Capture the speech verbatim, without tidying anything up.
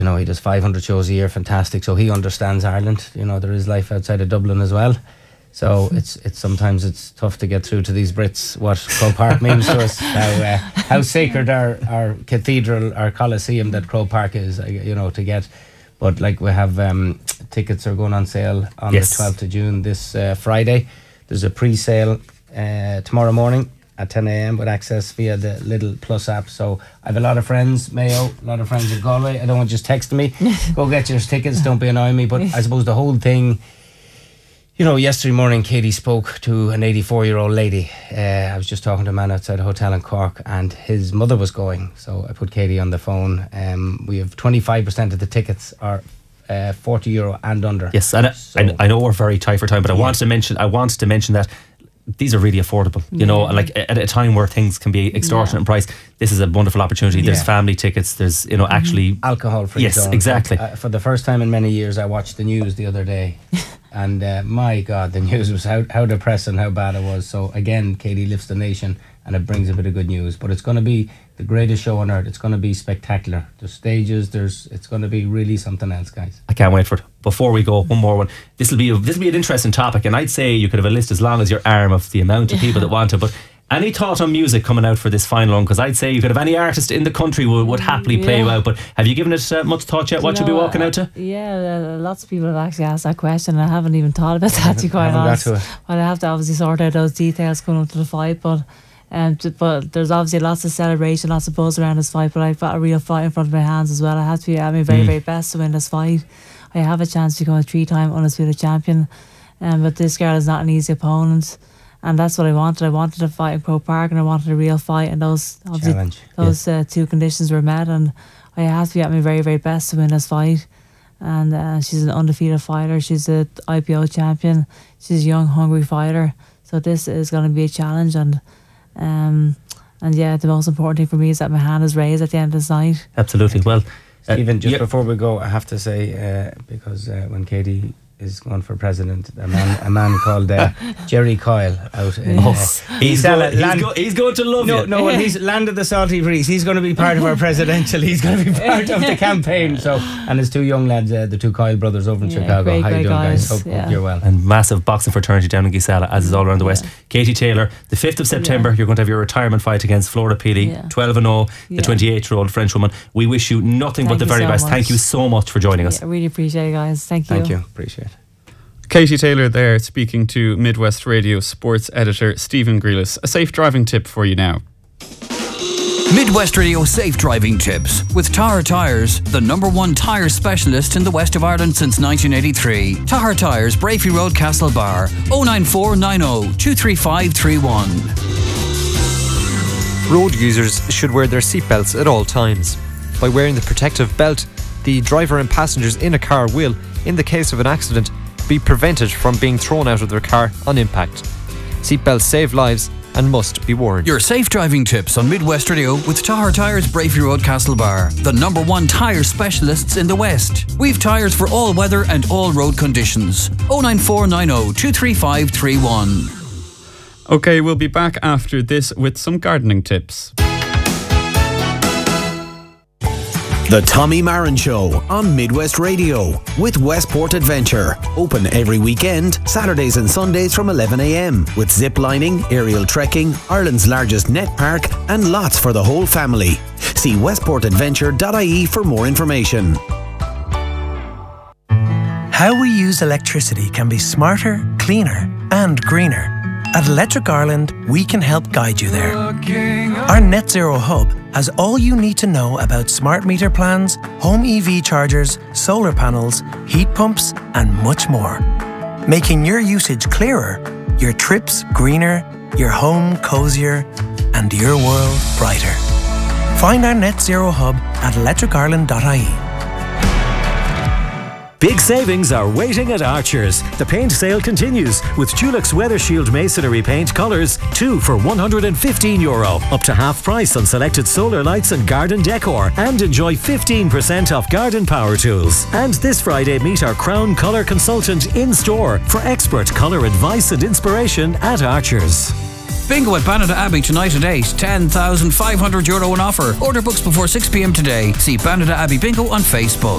You know, he does five hundred shows a year, fantastic. So he understands Ireland. You know, there is life outside of Dublin as well. So it's it's sometimes it's tough to get through to these Brits what Croke Park means to us. How uh, how sacred our, our cathedral, our Colosseum that Croke Park is. You know, to get. But like we have um, tickets are going on sale on yes. the twelfth of June this uh, Friday. There's a pre-sale uh, tomorrow morning at ten a.m. with access via the Lidl Plus app. So I have a lot of friends, Mayo, a lot of friends at Galway. I don't want you just texting me, go get your tickets, don't be annoying me. But I suppose the whole thing, you know, yesterday morning Katie spoke to an eighty-four year old lady. Uh, I was just talking to a man outside a hotel in Cork and his mother was going. So I put Katie on the phone. Um, we have twenty-five percent of the tickets are uh, forty euro and under. Yes, and so, I, I know we're very tight for time, but I yeah. wanted to mention I wanted to mention that these are really affordable, you yeah. know, like at a time where things can be extortionate yeah. in price. This is a wonderful opportunity. There's yeah. family tickets, there's, you know, actually alcohol free. Yes, zone. exactly. Uh, for the first time in many years I watched the news the other day and uh, my God, the news was how, how depressing, how bad it was. So again, Katie lifts the nation and it brings a bit of good news. But it's going to be the greatest show on earth. It's going to be spectacular. There's stages, there's it's going to be really something else, guys. I can't wait for it. Before we go, one more one. This will be a, this will be an interesting topic, and I'd say you could have a list as long as your arm of the amount of people that want it. But any thought on music coming out for this final one? Because I'd say you could have any artist in the country would, would happily play yeah. you out. But have you given it uh, much thought yet? What you know, you'll be walking uh, out to? Yeah, uh, lots of people have actually asked that question. I haven't even thought about that, to be quite honest. Well, I have to obviously sort out those details coming up to the fight, but. Um, but there's obviously lots of celebration, lots of buzz around this fight. But I've got a real fight in front of my hands as well. I have to be at my very, mm. very best to win this fight. I have a chance to become a three-time undisputed champion. Um, but this girl is not an easy opponent, and that's what I wanted. I wanted to fight in Croke Park, and I wanted a real fight. And those obviously Challenge. those yeah. uh, two conditions were met, and I have to be at my very, very best to win this fight. And uh, she's an undefeated fighter. She's a I P O champion. She's a young, hungry fighter. So this is going to be a challenge, and. Um, and yeah, the most important thing for me is that my hand is raised at the end of this night. Absolutely. Well, uh, Stephen, just yeah. before we go, I have to say, uh, because uh, when Katie is going for president, a man, a man called uh, Jerry Coyle out in yes. uh, he's, going, he's, land, go, he's going to love no, you. No, well, he's landed the salty breeze. He's going to be part of our presidential. He's going to be part of the campaign. So, and his two young lads, uh, the two Coyle brothers over in yeah, great, Chicago. How great you doing, guys? guys? Hope, yeah. hope you're well. And massive boxing fraternity down in Gisela, as is all around the West. Yeah. Katie Taylor, the fifth of September, yeah. you're going to have your retirement fight against Flora Peely, yeah. twelve and oh, the yeah. twenty-eight year old French woman. We wish you nothing Thank but the very so best. much. Thank you so much for joining us. Yeah, I really appreciate it, guys. Thank you. Thank you. Appreciate it. Katie Taylor there speaking to Midwest Radio sports editor Stephen Grealis. A safe driving tip for you now. Midwest Radio safe driving tips with Tahar Tyres, the number one tyre specialist in the west of Ireland since nineteen eighty-three. Tahar Tyres, Brafey Road, Castlebar, oh nine four nine oh two three five three one. Road users should wear their seatbelts at all times. By wearing the protective belt, the driver and passengers in a car will, in the case of an accident, be prevented from being thrown out of their car on impact. Seatbelts save lives and must be worn. Your safe driving tips on Midwest Radio with Tahar Tyres, Brafey Road, Castlebar, the number one tyre specialists in the West. We've tyres for all weather and all road conditions. oh nine four nine oh two three five three one. Okay, we'll be back after this with some gardening tips. The Tommy Marin Show on Midwest Radio with Westport Adventure. Open every weekend, Saturdays and Sundays from eleven a m with zip lining, aerial trekking, Ireland's largest net park and lots for the whole family. See westport adventure dot I E for more information. How we use electricity can be smarter, cleaner and greener. At Electric Ireland, we can help guide you there. Our Net Zero Hub has all you need to know about smart meter plans, home E V chargers, solar panels, heat pumps, and much more. Making your usage clearer, your trips greener, your home cozier, and your world brighter. Find our Net Zero Hub at electric ireland dot I E. Big savings are waiting at Archers. The paint sale continues with Dulux Weather Shield Masonry paint colours, two for one hundred fifteen euro, up to half price on selected solar lights and garden decor, and enjoy fifteen percent off garden power tools. And this Friday, meet our Crown Colour consultant in store for expert colour advice and inspiration at Archers. Bingo at Banada Abbey tonight at eight. ten thousand five hundred euro in offer. Order books before six p m today. See Banada Abbey Bingo on Facebook.